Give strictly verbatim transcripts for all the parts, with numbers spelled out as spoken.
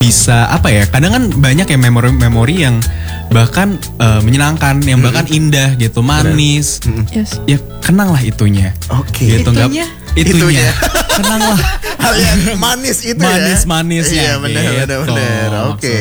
bisa apa ya? Kadang kan banyak ya memori-memori yang bahkan uh, menyenangkan, yang bahkan mm-hmm. indah gitu, manis. Mm-hmm. Yes. Ya kenang lah itunya. Oke. Okay. Gitu, itunya. Gak, itunya. Kenang lah. Hal yang manis itu manis, ya. Manis-manis ya. Iya benar gitu. benar benar. Oke.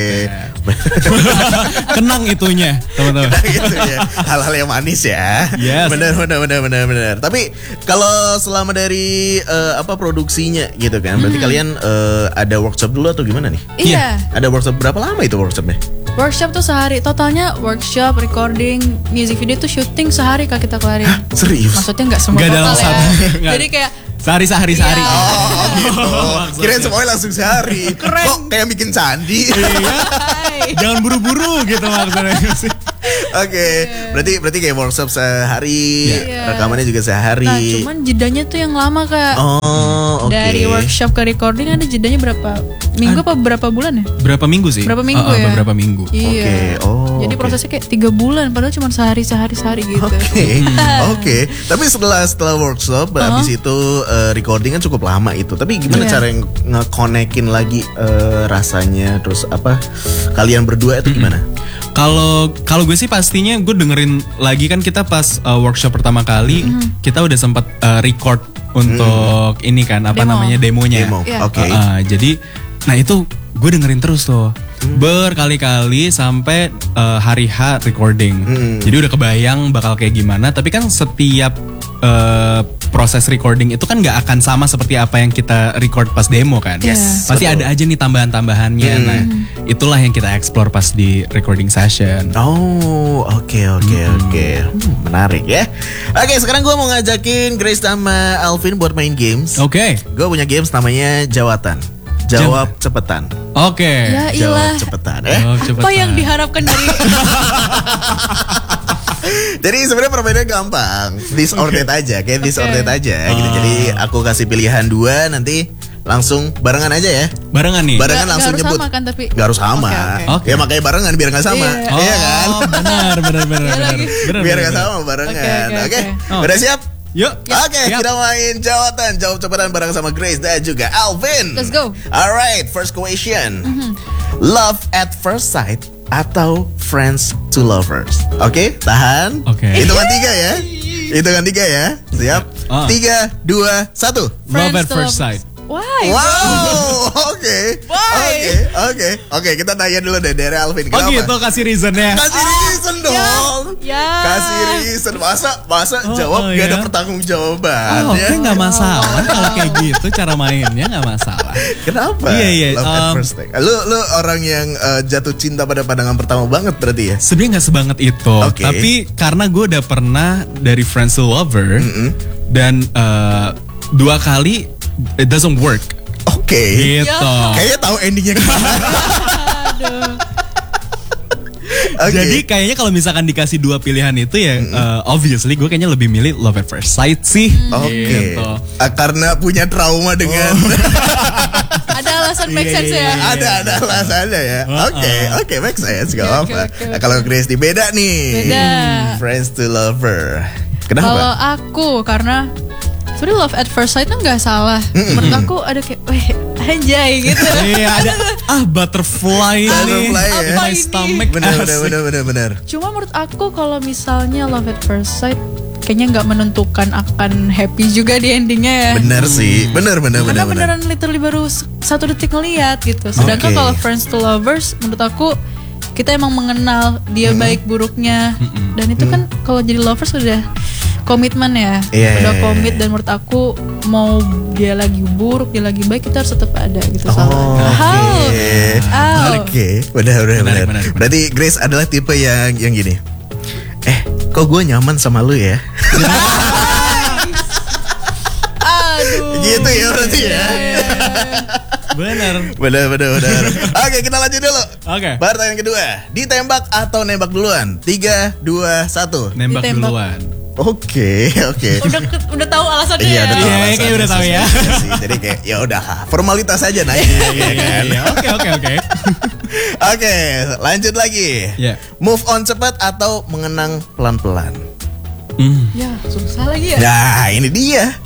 Kenang itunya, teman-teman. Kenang itunya. Hal-hal yang manis ya. Yes. Benar benar benar benar benar. Tapi kalau selama dari uh, apa produksinya gitu kan, berarti hmm. kalian uh, ada workshop dulu atau gimana nih? Iya. Ada workshop berapa lama itu workshopnya? Workshop tuh sehari, totalnya workshop, recording, music video tuh syuting sehari kak kita kelarin. Hah, serius? Maksudnya nggak semua gak total ya. Gak. Jadi kayak sehari sehari sehari. Iya. Oh gitu. Kirain semuanya langsung sehari. Keren. Kok kayak bikin candi? Iya. Jangan buru-buru gitu maksudnya sih. Oke, okay. yeah. berarti berarti kayak workshop sehari, yeah. rekamannya juga sehari. Nah, cuman jedanya tuh yang lama kak. Oh, oke. Okay. Dari workshop ke recording ada jedanya berapa minggu apa berapa bulan ya? Berapa minggu sih? Berapa minggu uh, uh, ya? Beberapa minggu. Iya. Okay. Oh. Jadi okay. prosesnya kayak tiga bulan, padahal cuma sehari sehari sehari gitu. Oke, okay. oke. Okay. Tapi setelah setelah workshop, uh-huh. habis itu uh, recording kan cukup lama itu. Tapi gimana yeah. cara nge-connectin lagi uh, rasanya, terus apa? Kalian berdua itu gimana? Kalau kalau gue sih pastinya gue dengerin lagi kan kita pas uh, workshop pertama kali mm. kita udah sempat uh, record untuk mm. ini kan apa Demo. namanya demonya. Demo. Yeah. Oke. Okay. Uh, uh, jadi nah itu gue dengerin terus tuh mm. berkali-kali sampai uh, hari H recording. Mm. Jadi udah kebayang bakal kayak gimana. Tapi kan setiap uh, proses recording itu kan nggak akan sama seperti apa yang kita record pas demo kan. Yes. Pasti betul. Ada aja nih tambahan-tambahannya. Hmm. Nah, itulah yang kita explore pas di recording session. Oh, oke okay, oke okay, hmm. oke. Okay. Hmm, menarik ya. Oke, okay, sekarang gue mau ngajakin Grace sama Alvin buat main games. Oke. Okay. Gue punya games namanya Jawatan. Jawab Jam. cepetan. Oke. Okay. Ya ilah. Jawab cepetan ya. Jawab cepetan. Apa yang diharapkan dari Jadi sebenarnya permainannya gampang, this or that aja, kayak this okay. or that aja gitu. Oh. Jadi aku kasih pilihan dua, nanti langsung barengan aja ya. Barengan nih. Barengan gak, langsung gak nyebut. Harus sama kan tapi. Gak harus sama. Okay, okay. Okay. Ya makanya barengan biar gak sama. Iya oh, iya kan? Benar, benar, benar, iya benar. benar. Biar benar, gak benar. sama barengan. Oke, okay, okay, okay. okay. oh. Udah siap? Yuk. Oke, okay, kita main jawatan, jawab cepetan bareng sama Grace dan juga Alvin. Let's go. Alright, first question. Mm-hmm. Love at first sight atau friends to lovers? Oke, okay, tahan. Oke. Okay. Hitungan tiga ya. Hitungan tiga ya. Siap? Uh. Tiga, dua, satu. Love at first sight. Why? Wow, oke, oke, oke, oke. Kita tanya dulu deh dari Alvin. Kenapa? Oh gitu, kasih reasonnya. Kasih reason oh, dong. Ya. Kasih reason. Masa, masa oh, jawab oh, gak ya? ada pertanggungjawaban. Oh, ya? oke, nggak masalah kalau kayak gitu cara mainnya nggak masalah. Kenapa? Iya iya. Love um, at first sight. Lu lu orang yang uh, jatuh cinta pada pandangan pertama banget berarti ya? Sebenarnya nggak sebanget itu. Okay. Tapi karena gue udah pernah dari friends to lover mm-hmm. dan uh, dua kali it doesn't work. Oke. Okay. Gitu. Ya. Kayaknya tahu endingnya kemana. Aduh. Okay. Jadi kayaknya kalau misalkan dikasih dua pilihan itu ya, mm-hmm. uh, obviously gue kayaknya lebih milih love at first sight sih. Oke. Okay. Gitu. Uh, karena punya trauma dengan. Oh. Ada alasan make sense ya. Ada ada alasannya ya. Oke oke make sense gak apa. Okay, okay, okay. Nah, kalau Grace di beda nih. Beda. Friends to lover. Kenapa? Kalau aku karena sebenarnya love at first sight tuh nggak salah. Mm-mm. Menurut aku ada kayak, weh anjay gitu. Iya ada ah butterfly, butterfly nih. Ya. My stomach. Bener bener bener bener bener. Cuma menurut aku kalau misalnya love at first sight kayaknya nggak menentukan akan happy juga di endingnya ya. Bener sih, bener bener Karena bener. beneran literally baru satu detik ngeliat gitu. Sedangkan okay. kalau friends to lovers menurut aku kita emang mengenal dia mm-hmm. baik buruknya mm-hmm. dan itu kan mm-hmm. kalau jadi lovers udah komitmen ya, yeah, udah komit dan menurut aku mau dia lagi buruk dia lagi baik kita harus tetap ada gitu. Oh, Oke, oke, benar benar benar. Berarti Grace adalah tipe yang yang gini. Eh, kok gue nyaman sama lu ya? Aduh. Gitu ya berarti ya. Bener. Bener bener bener. Oke, kita lanjut dulu. Oke. Pertanyaan kedua, ditembak atau nembak duluan? Tiga, dua, satu. Nembak Ditembak. duluan. Oke, oke. Udah udah tahu alasannya Iya, ya. udah tahu Iya, alasannya kayak udah tahu sih, ya. sih. Jadi kayak ya udah formalitas aja nanya ya kan. Oke oke oke. Oke, lanjut lagi. Yeah. Move on cepat atau mengenang pelan-pelan? Mm. Ya, susah lagi ya. Nah, ini dia. Oke.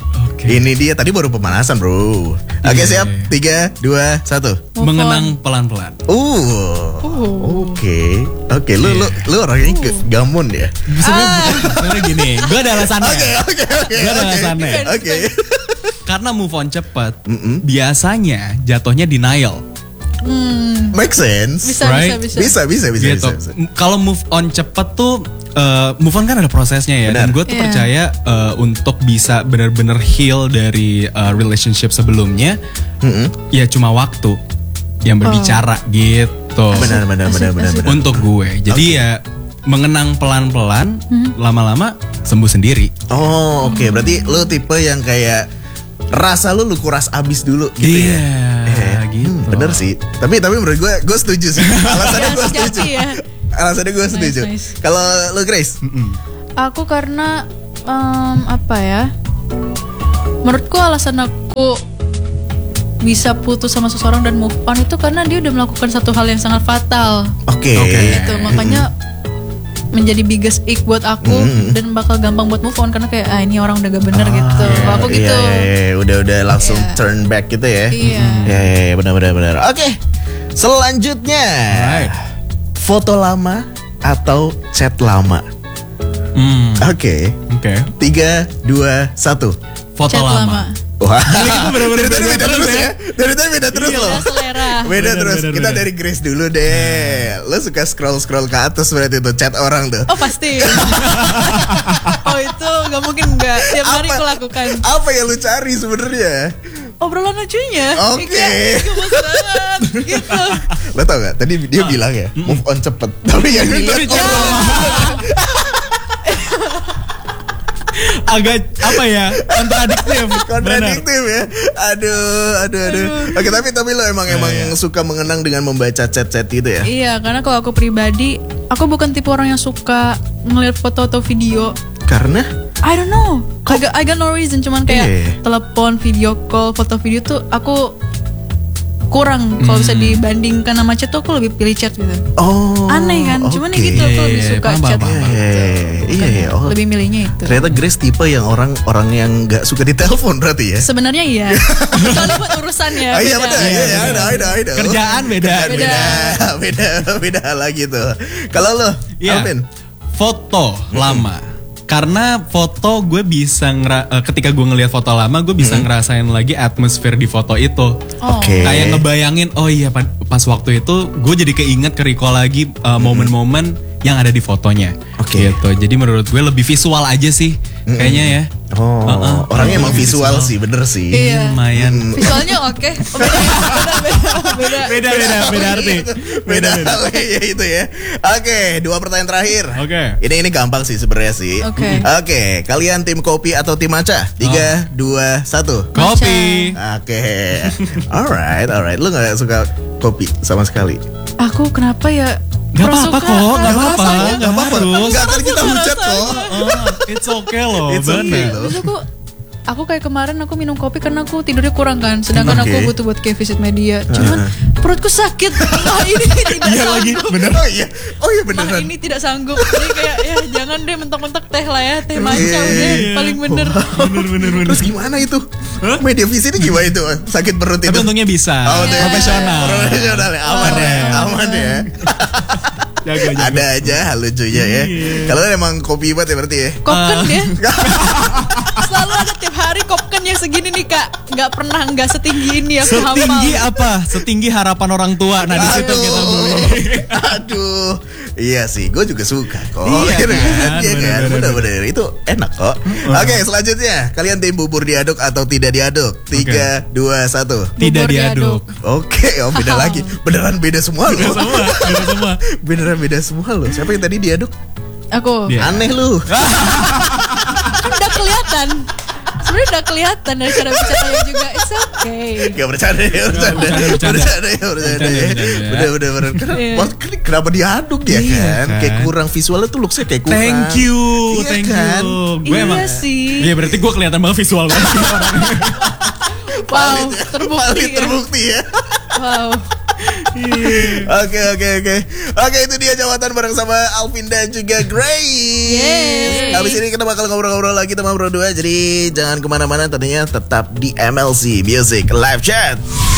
Ini dia tadi baru pemanasan bro. Oke Iya. siap. Tiga, dua, satu. Move Mengenang pelan-pelan. Uh. Oh. Oke. Oke. Lu lu lu orangnya ke gamon ya. Sebenarnya sebenarnya gini, gue ada alasannya. Oke oke oke. Gue ada oke. alasannya. Oke. Karena move on cepat, Mm-mm. biasanya jatuhnya denial. Hmm. Make sense. Bisa, Right? bisa, Bisa bisa. bisa bisa Gitu. bisa. bisa. M- Kalau move on cepet tuh, uh, move on kan ada prosesnya ya. Dan Benar. gue tuh Iya. percaya uh, untuk bisa benar-benar heal dari uh, relationship sebelumnya, Mm-mm. ya cuma waktu yang berbicara gitu. Benar benar benar benar benar. Untuk gue, jadi ya mengenang pelan-pelan, lama-lama sembuh sendiri. Oh oke. Berarti lu tipe yang kayak rasa lu lu kuras abis dulu gitu Iya, ya. gitu. Hmm, bener sih. Tapi tapi menurut gue gue setuju sih. Alasannya Ya, gue sejati setuju. ya. Alasannya gue setuju. nice. Kalau lu Grace? Aku karena em, apa ya? Menurutku alasan aku bisa putus sama seseorang dan move on itu karena dia udah melakukan satu hal yang sangat fatal. Oke. Oke. Gitu. Makanya menjadi biggest ick buat aku Mm. dan bakal gampang buat move on karena kayak ah ini orang udah gak bener gitu. Kalau aku gitu. Iya, iya, iya. Udah udah langsung Iya. turn back gitu ya. Iya. Iya, iya, iya, benar benar benar. Oke. Selanjutnya. Alright. Foto lama atau chat lama? Hmm, Oke. oke. Tiga, dua, satu. Foto Chat lama. lama. Wah. bener-bener Dari tadi beda beda terus terus ya. ya. Dari tadi beda terus Iya. loh. Beda selera. Beda Bener, terus. bener, Kita bener. dari Grace dulu deh. Lo suka scroll-scroll ke atas berarti tuh chat orang tuh. Oh pasti. Oh itu gak mungkin gak. Tiap hari aku lakukan. Apa yang lu cari sebenarnya? Obrolan lucunya. Oke. Kayak, gemes banget. Gitu. Lo tau gak? Tadi dia bilang ya move on cepet. Tapi yang dilihat Tapi oh, Agak apa ya? Kontradiktif. kontradiktif ya. Aduh, aduh, aduh. Oke tapi tapi lo emang emang suka mengenang dengan membaca chat-chat itu ya? Iya, karena kalau aku pribadi, aku bukan tipe orang yang suka ngeliat foto atau video. Karena I don't know. I got, I got no reason. Cuman kayak Eh. telepon, video call, foto video tuh aku kurang. Kalau bisa dibandingkan sama chat tuh aku lebih pilih chat gitu. oh Aneh kan? Cuman ya oke. gitu aku lebih Iya, suka paham, chat. paham, Iya, iya, iya, iya. Oh, Lebih milihnya itu. ternyata Grace tipe yang orang orang yang nggak suka ditelepon berarti ya? Sebenarnya iya. Soalnya buat urusannya. Oh, iya beda. betul, iya, iya, ada, ada, ada. Kerjaan beda. Kerjaan beda, Beda. beda, beda lagi tuh. Kalau lo, Iya. Alvin? Foto lama. Karena foto gue bisa ngera- eh, ketika gue ngelihat foto lama gue bisa ngerasain lagi atmosfer di foto itu. Oh. Oke. Kayak ngebayangin oh iya pa- pas waktu itu gue jadi keinget ke recall lagi eh, momen-momen yang ada di fotonya. Oke. Gitu. Jadi menurut gue lebih visual aja sih kayaknya ya. Oh, Uh-uh. orangnya emang visual, Visual. sih, bener sih. Iya. Lumayan. Visualnya oke. Oh, beda, beda, beda, Beda beda beda arti. Beda ya itu ya. Oke, dua pertanyaan terakhir. Oke. Ini ini gampang sih sebenarnya sih. Oke. Oke, kalian tim kopi atau tim matcha? Tiga, dua, satu. Kopi. Oke. Alright, alright. Lu nggak suka kopi sama sekali? Aku kenapa ya? Gak apa-apa Suka- kok, gak Nggak apa-apa, rasanya, gak nggak apa-apa. harus. Nggak akan kita hujat kok. Oh, it's okay loh, It's okay bener. loh. Terus aku aku kayak kemarin aku minum kopi karena aku tidurnya kurang kan, sedangkan Oke. aku butuh buat kayak visit media. Cuman perutku sakit. Nah ini tidak Iya lagi, sanggup. Bener? Oh iya. Oh iya Nah beneran. ini tidak sanggup. Jadi kayak ya jangan deh mentok-mentok teh lah ya, teh matcha Iya. udah paling bener. Bener bener bener. Terus gimana itu? Media visi ini gimana itu? Sakit perut itu? Tapi untungnya bisa, Oh, udah. profesional. Profesional ya. Aman ya. Aman ya. Jaga jaga. Ada aja hal lucunya ya. Iya. Kalau emang kopi banget ya berarti ya. Kopken dia. Selalu ada tiap hari kopken yang segini nih kak. Nggak pernah nggak setinggi ini aku hafal. Setinggi apa? Setinggi harapan orang tua. Nah di situ kita beli. Aduh. Iya sih, gue juga suka kok. Iya Gitu kan? Iya kan? Bener-bener. Bener-bener. Itu enak kok. Oke, selanjutnya. Kalian tim bubur diaduk atau tidak diaduk? Tiga, dua, satu. Tidak Bubur diaduk. diaduk. Oke, oh beda lagi. Beneran beda semua loh. Semua, beda semua. Beneran beda semua loh. Siapa yang tadi diaduk? Aku Dia. Aneh lu. kan udah kelihatan. Sebenarnya udah kelihatan dari cara bicaranya juga. It's okay. Gak bercanda ya, bercanda. bercanda, bercanda. Bercanda ya, bercanda ya. Bercanda, bercanda. Bener, bener, bener. Kenapa, Iya. wah, kenapa diaduk ya Iya kan? kan? Kayak kurang visualnya tuh looksnya kayak kurang. Thank you, Iya thank kan? you. Gue Iya emang. sih. Iya berarti gue kelihatan banget visual banget sih orangnya. Wow, Valid, terbukti valid, ya. terbukti ya. Wow. Oke oke oke oke itu dia jawatan bareng sama Alvin dan juga Grace. Yeay. Habis ini kita bakal ngobrol-ngobrol lagi teman berdua. Jadi jangan kemana-mana, tadinya tetap di M L C Music Live Chat.